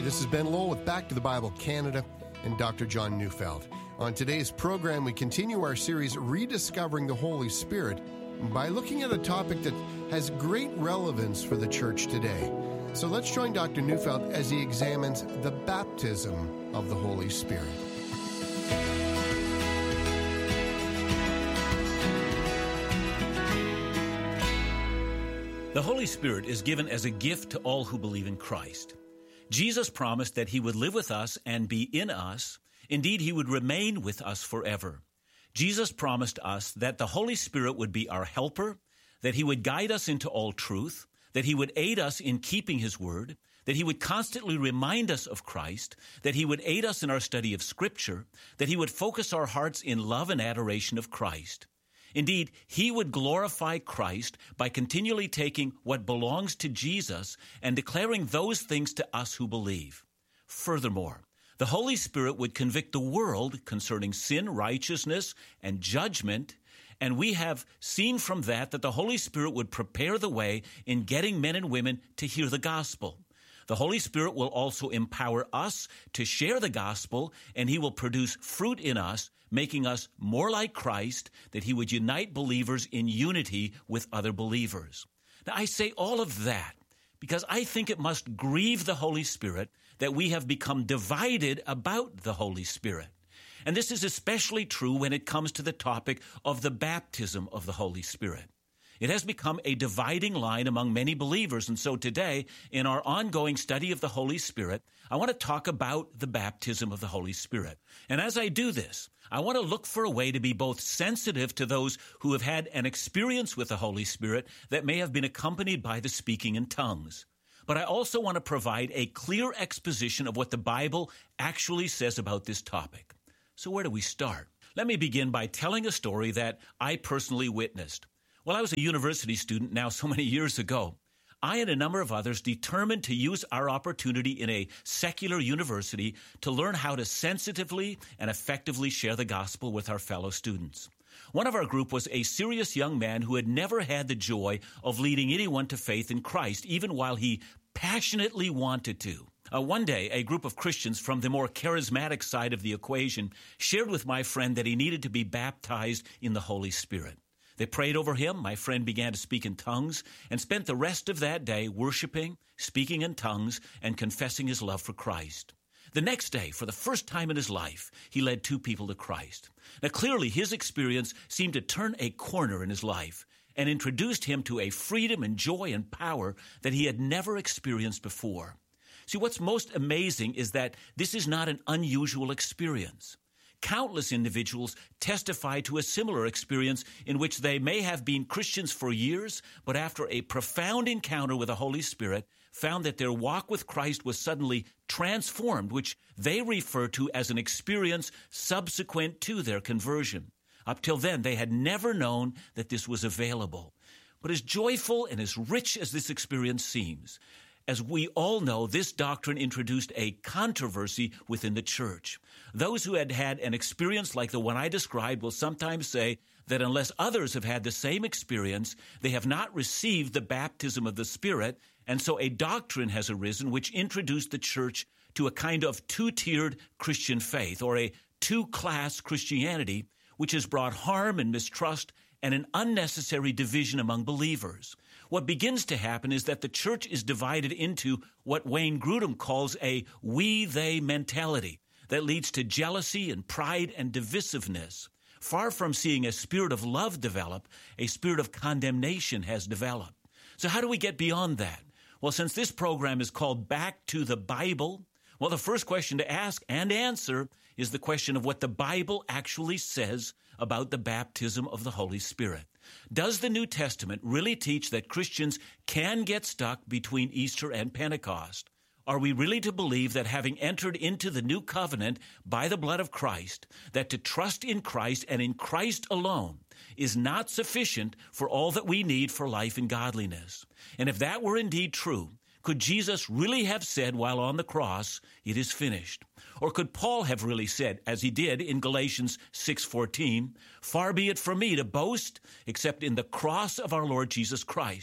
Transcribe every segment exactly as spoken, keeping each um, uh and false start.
This is Ben Lowell with Back to the Bible Canada and Doctor John Neufeld. On today's program, we continue our series, Rediscovering the Holy Spirit, by looking at a topic that has great relevance for the church today. So let's join Doctor Neufeld as he examines the baptism of the Holy Spirit. The Holy Spirit is given as a gift to all who believe in Christ. Jesus promised that he would live with us and be in us. Indeed, he would remain with us forever. Jesus promised us that the Holy Spirit would be our helper, that he would guide us into all truth, that he would aid us in keeping his word, that he would constantly remind us of Christ, that he would aid us in our study of Scripture, that he would focus our hearts in love and adoration of Christ. Indeed, he would glorify Christ by continually taking what belongs to Jesus and declaring those things to us who believe. Furthermore, the Holy Spirit would convict the world concerning sin, righteousness, and judgment, and we have seen from that that the Holy Spirit would prepare the way in getting men and women to hear the gospel. The Holy Spirit will also empower us to share the gospel, and he will produce fruit in us, making us more like Christ, that he would unite believers in unity with other believers. Now, I say all of that because I think it must grieve the Holy Spirit that we have become divided about the Holy Spirit. And this is especially true when it comes to the topic of the baptism of the Holy Spirit. It has become a dividing line among many believers, and so today, in our ongoing study of the Holy Spirit, I want to talk about the baptism of the Holy Spirit. And as I do this, I want to look for a way to be both sensitive to those who have had an experience with the Holy Spirit that may have been accompanied by the speaking in tongues. But I also want to provide a clear exposition of what the Bible actually says about this topic. So where do we start? Let me begin by telling a story that I personally witnessed. Well, I was a university student now so many years ago. I and a number of others determined to use our opportunity in a secular university to learn how to sensitively and effectively share the gospel with our fellow students. One of our group was a serious young man who had never had the joy of leading anyone to faith in Christ, even while he passionately wanted to. Uh, one day, a group of Christians from the more charismatic side of the equation shared with my friend that he needed to be baptized in the Holy Spirit. They prayed over him. My friend began to speak in tongues and spent the rest of that day worshiping, speaking in tongues, and confessing his love for Christ. The next day, for the first time in his life, he led two people to Christ. Now, clearly, his experience seemed to turn a corner in his life and introduced him to a freedom and joy and power that he had never experienced before. See, what's most amazing is that this is not an unusual experience. Countless individuals testify to a similar experience in which they may have been Christians for years, but after a profound encounter with the Holy Spirit, found that their walk with Christ was suddenly transformed, which they refer to as an experience subsequent to their conversion. Up till then, they had never known that this was available. But as joyful and as rich as this experience seems, as we all know, this doctrine introduced a controversy within the church. Those who had had an experience like the one I described will sometimes say that unless others have had the same experience, they have not received the baptism of the Spirit, and so a doctrine has arisen which introduced the church to a kind of two-tiered Christian faith, or a two-class Christianity, which has brought harm and mistrust and an unnecessary division among believers. What begins to happen is that the church is divided into what Wayne Grudem calls a we-they mentality that leads to jealousy and pride and divisiveness. Far from seeing a spirit of love develop, a spirit of condemnation has developed. So how do we get beyond that? Well, since this program is called Back to the Bible, well, the first question to ask and answer is the question of what the Bible actually says about the baptism of the Holy Spirit. Does the New Testament really teach that Christians can get stuck between Easter and Pentecost? Are we really to believe that having entered into the new covenant by the blood of Christ, that to trust in Christ and in Christ alone is not sufficient for all that we need for life and godliness? And if that were indeed true, could Jesus really have said while on the cross, "It is finished"? Or could Paul have really said, as he did in Galatians six fourteen, "Far be it from me to boast except in the cross of our Lord Jesus Christ"?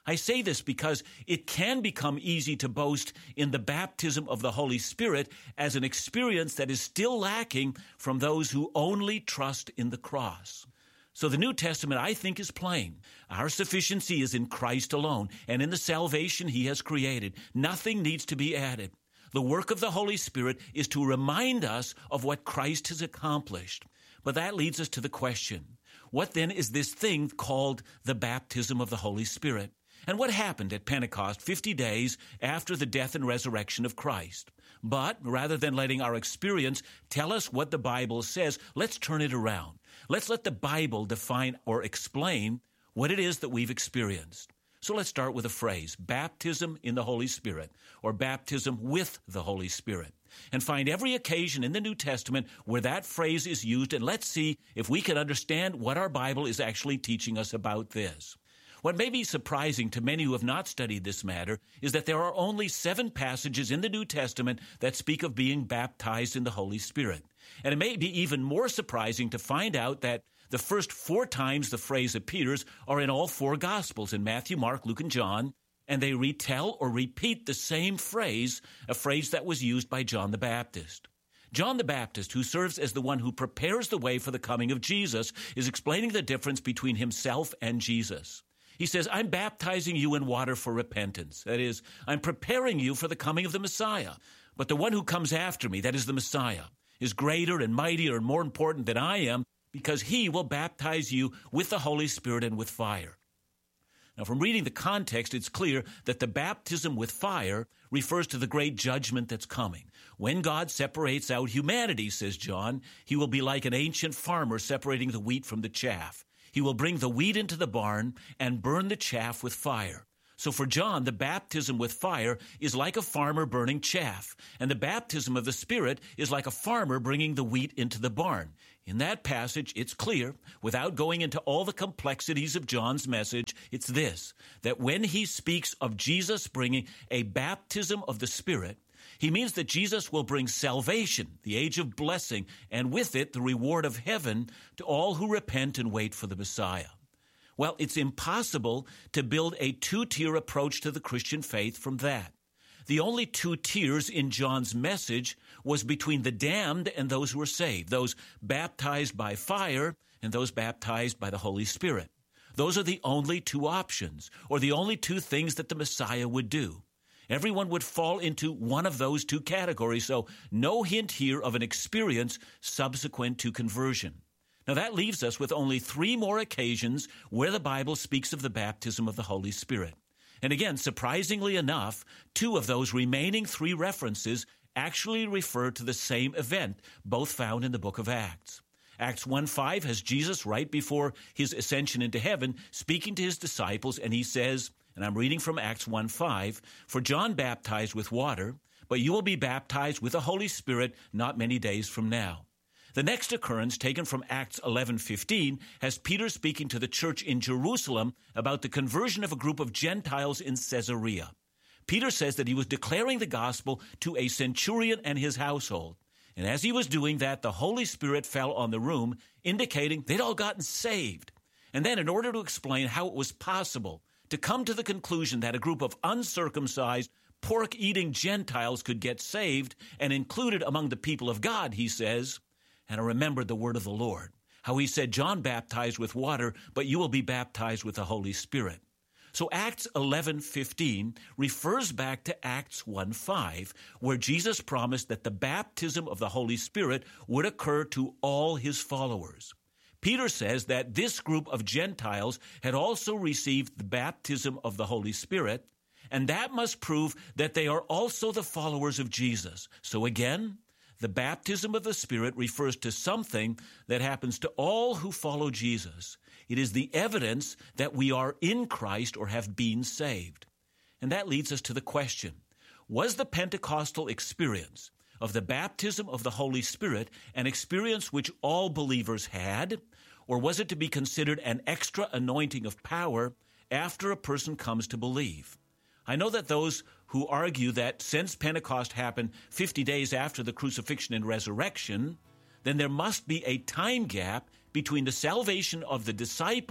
I say this because it can become easy to boast in the baptism of the Holy Spirit as an experience that is still lacking from those who only trust in the cross. So the New Testament, I think, is plain. Our sufficiency is in Christ alone and in the salvation he has created. Nothing needs to be added. The work of the Holy Spirit is to remind us of what Christ has accomplished. But that leads us to the question, what then is this thing called the baptism of the Holy Spirit? And what happened at Pentecost fifty days after the death and resurrection of Christ? But rather than letting our experience tell us what the Bible says, let's turn it around. Let's let the Bible define or explain what it is that we've experienced. So let's start with a phrase, baptism in the Holy Spirit, or baptism with the Holy Spirit, and find every occasion in the New Testament where that phrase is used, and let's see if we can understand what our Bible is actually teaching us about this. What may be surprising to many who have not studied this matter is that there are only seven passages in the New Testament that speak of being baptized in the Holy Spirit. And it may be even more surprising to find out that the first four times the phrase appears are in all four Gospels, in Matthew, Mark, Luke, and John, and they retell or repeat the same phrase, a phrase that was used by John the Baptist. John the Baptist, who serves as the one who prepares the way for the coming of Jesus, is explaining the difference between himself and Jesus. He says, I'm baptizing you in water for repentance. That is, I'm preparing you for the coming of the Messiah. But the one who comes after me, that is the Messiah, is greater and mightier and more important than I am, because he will baptize you with the Holy Spirit and with fire. Now, from reading the context, it's clear that the baptism with fire refers to the great judgment that's coming. When God separates out humanity, says John, he will be like an ancient farmer separating the wheat from the chaff. He will bring the wheat into the barn and burn the chaff with fire. So for John, the baptism with fire is like a farmer burning chaff, and the baptism of the Spirit is like a farmer bringing the wheat into the barn. In that passage, it's clear, without going into all the complexities of John's message, it's this, that when he speaks of Jesus bringing a baptism of the Spirit, he means that Jesus will bring salvation, the age of blessing, and with it the reward of heaven to all who repent and wait for the Messiah. Well, it's impossible to build a two-tier approach to the Christian faith from that. The only two tiers in John's message was between the damned and those who were saved, those baptized by fire and those baptized by the Holy Spirit. Those are the only two options, or the only two things that the Messiah would do. Everyone would fall into one of those two categories, so no hint here of an experience subsequent to conversion. Now that leaves us with only three more occasions where the Bible speaks of the baptism of the Holy Spirit. And again, surprisingly enough, two of those remaining three references actually refer to the same event, both found in the book of Acts. Acts one five has Jesus right before his ascension into heaven speaking to his disciples, and he says, and I'm reading from Acts one five, "For John baptized with water, but you will be baptized with the Holy Spirit not many days from now." The next occurrence, taken from Acts eleven fifteen, has Peter speaking to the church in Jerusalem about the conversion of a group of Gentiles in Caesarea. Peter says that he was declaring the gospel to a centurion and his household. And as he was doing that, the Holy Spirit fell on the room, indicating they'd all gotten saved. And then in order to explain how it was possible to come to the conclusion that a group of uncircumcised, pork-eating Gentiles could get saved and included among the people of God, he says, and I remembered the word of the Lord, how he said, John baptized with water, but you will be baptized with the Holy Spirit. So Acts eleven fifteen refers back to Acts one five, where Jesus promised that the baptism of the Holy Spirit would occur to all his followers. Peter says that this group of Gentiles had also received the baptism of the Holy Spirit, and that must prove that they are also the followers of Jesus. So again, the baptism of the Spirit refers to something that happens to all who follow Jesus. It is the evidence that we are in Christ or have been saved. And that leads us to the question, was the Pentecostal experience of the baptism of the Holy Spirit an experience which all believers had, or was it to be considered an extra anointing of power after a person comes to believe? I know that those who argue that since Pentecost happened fifty days after the crucifixion and resurrection, then there must be a time gap between the salvation of the disciples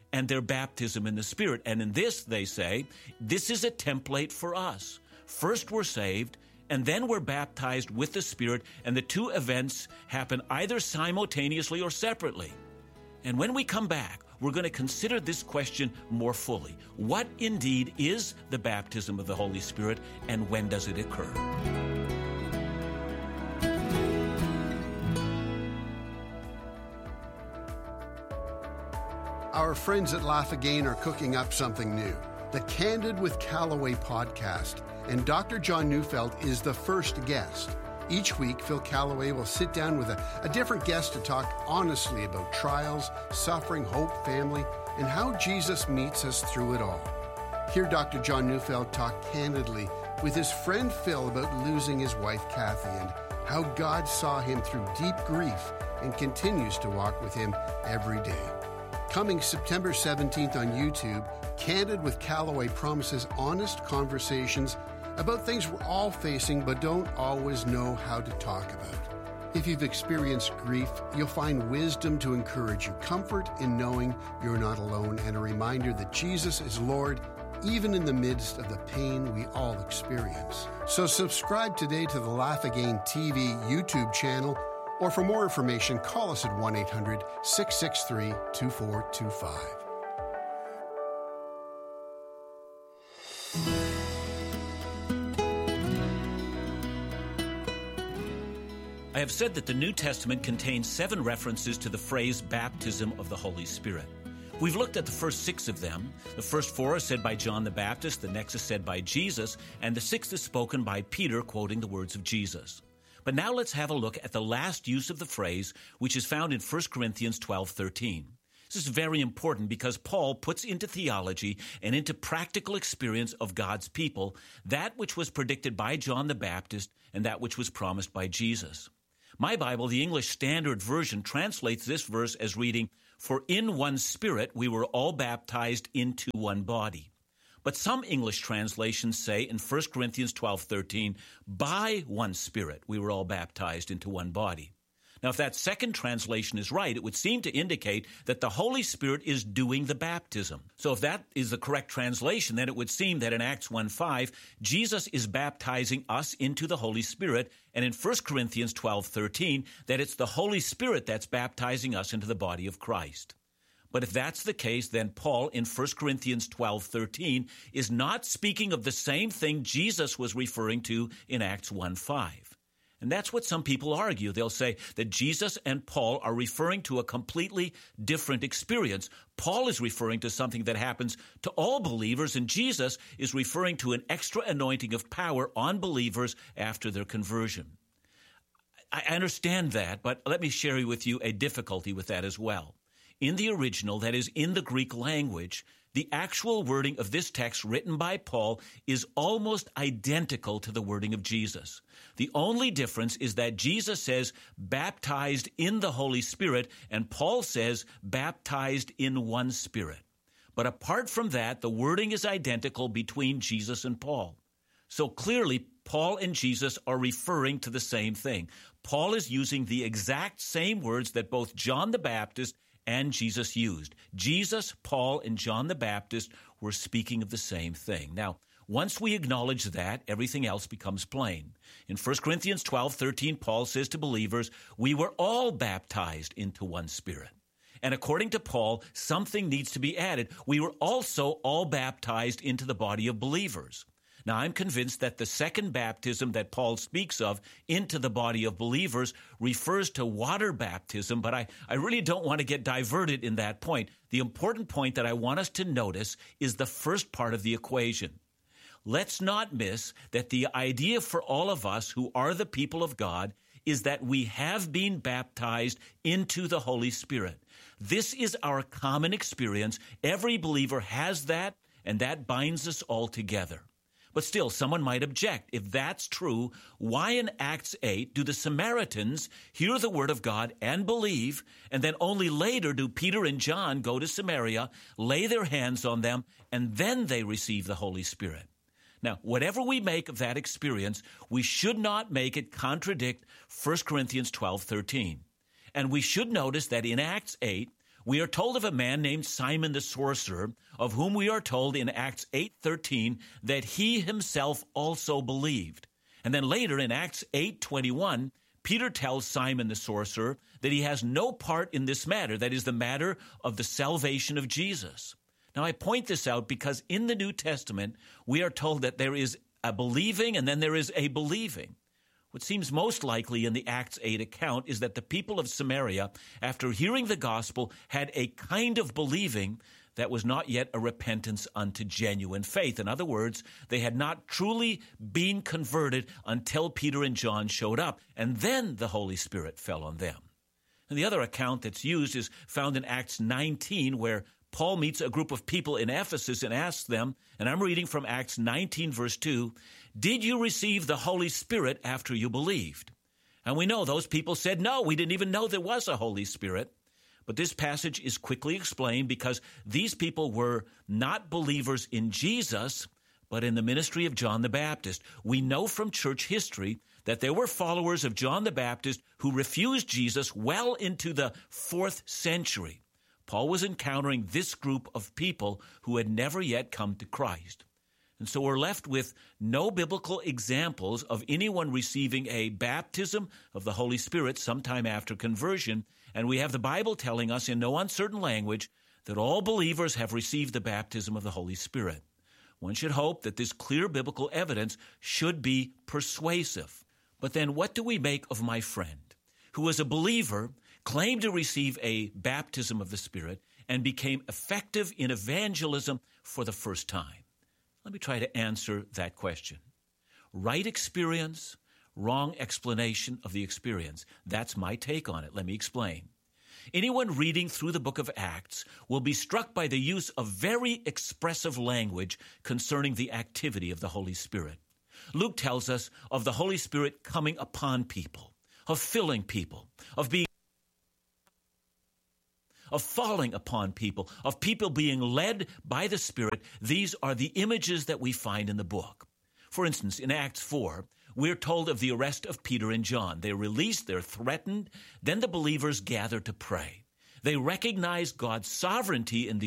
and their baptism in the Spirit. And in this, they say, this is a template for us. First we're saved, and then we're baptized with the Spirit, and the two events happen either simultaneously or separately. And when we come back, we're going to consider this question more fully. What indeed is the baptism of the Holy Spirit, and when does it occur? Our friends at Laugh Again are cooking up something new, the Candid with Callaway podcast, and Doctor John Neufeld is the first guest. Each week, Phil Callaway will sit down with a, a different guest to talk honestly about trials, suffering, hope, family, and how Jesus meets us through it all. Hear Doctor John Neufeld talk candidly with his friend Phil about losing his wife Kathy and how God saw him through deep grief and continues to walk with him every day. Coming September seventeenth on YouTube, Candid with Callaway promises honest conversations about things we're all facing but don't always know how to talk about. If you've experienced grief, you'll find wisdom to encourage you, comfort in knowing you're not alone, and a reminder that Jesus is Lord even in the midst of the pain we all experience. So subscribe today to the Laugh Again T V YouTube channel, or for more information, call us at one eight hundred, six six three, two four two five. I have said that the New Testament contains seven references to the phrase baptism of the Holy Spirit. We've looked at the first six of them. The first four are said by John the Baptist, the next is said by Jesus, and the sixth is spoken by Peter, quoting the words of Jesus. But now let's have a look at the last use of the phrase, which is found in First Corinthians twelve thirteen. This is very important because Paul puts into theology and into practical experience of God's people that which was predicted by John the Baptist and that which was promised by Jesus. My Bible, the English Standard Version, translates this verse as reading, "For in one Spirit we were all baptized into one body." But some English translations say in First Corinthians twelve thirteen, "By one Spirit we were all baptized into one body." Now, if that second translation is right, it would seem to indicate that the Holy Spirit is doing the baptism. So if that is the correct translation, then it would seem that in Acts one five, Jesus is baptizing us into the Holy Spirit, and in First Corinthians twelve thirteen, that it's the Holy Spirit that's baptizing us into the body of Christ. But if that's the case, then Paul in First Corinthians twelve thirteen is not speaking of the same thing Jesus was referring to in Acts one five. And that's what some people argue. They'll say that Jesus and Paul are referring to a completely different experience. Paul is referring to something that happens to all believers, and Jesus is referring to an extra anointing of power on believers after their conversion. I understand that, but let me share with you a difficulty with that as well. In the original, that is, in the Greek language, the actual wording of this text written by Paul is almost identical to the wording of Jesus. The only difference is that Jesus says baptized in the Holy Spirit, and Paul says baptized in one Spirit. But apart from that, the wording is identical between Jesus and Paul. So clearly, Paul and Jesus are referring to the same thing. Paul is using the exact same words that both John the Baptist and Jesus used. Jesus, Paul, and John the Baptist were speaking of the same thing. Now, once we acknowledge that, everything else becomes plain. In First Corinthians twelve thirteen, Paul says to believers, we were all baptized into one Spirit. And according to Paul, something needs to be added. We were also all baptized into the body of believers. Now, I'm convinced that the second baptism that Paul speaks of into the body of believers refers to water baptism, but I, I really don't want to get diverted in that point. The important point that I want us to notice is the first part of the equation. Let's not miss that the idea for all of us who are the people of God is that we have been baptized into the Holy Spirit. This is our common experience. Every believer has that, and that binds us all together. But still, someone might object. If that's true, why in Acts eight do the Samaritans hear the word of God and believe, and then only later do Peter and John go to Samaria, lay their hands on them, and then they receive the Holy Spirit? Now, whatever we make of that experience, we should not make it contradict First Corinthians twelve thirteen. And we should notice that in Acts eight, We are told of a man named Simon the sorcerer, of whom we are told in Acts eight thirteen that he himself also believed. And then later in Acts eight twenty-one, Peter tells Simon the sorcerer that he has no part in this matter, that is the matter of the salvation of Jesus. Now I point this out because in the New Testament, we are told that there is a believing and then there is a believing. What seems most likely in the Acts eight account is that the people of Samaria, after hearing the gospel, had a kind of believing that was not yet a repentance unto genuine faith. In other words, they had not truly been converted until Peter and John showed up, and then the Holy Spirit fell on them. And the other account that's used is found in Acts nineteen, where Paul meets a group of people in Ephesus and asks them, and I'm reading from Acts nineteen, verse two, "Did you receive the Holy Spirit after you believed?" And we know those people said, no, we didn't even know there was a Holy Spirit. But this passage is quickly explained because these people were not believers in Jesus, but in the ministry of John the Baptist. We know from church history that there were followers of John the Baptist who refused Jesus well into the fourth century. Paul was encountering this group of people who had never yet come to Christ. And so we're left with no biblical examples of anyone receiving a baptism of the Holy Spirit sometime after conversion. And we have the Bible telling us in no uncertain language that all believers have received the baptism of the Holy Spirit. One should hope that this clear biblical evidence should be persuasive. But then what do we make of my friend, who was a believer, claimed to receive a baptism of the Spirit, and became effective in evangelism for the first time? Let me try to answer that question. Right experience, wrong explanation of the experience. That's my take on it. Let me explain. Anyone reading through the book of Acts will be struck by the use of very expressive language concerning the activity of the Holy Spirit. Luke tells us of the Holy Spirit coming upon people, of filling people, of being of falling upon people, of people being led by the Spirit. These are the images that we find in the book. For instance, in Acts four, we're told of the arrest of Peter and John. They're released, they're threatened, then the believers gather to pray. They recognize God's sovereignty in the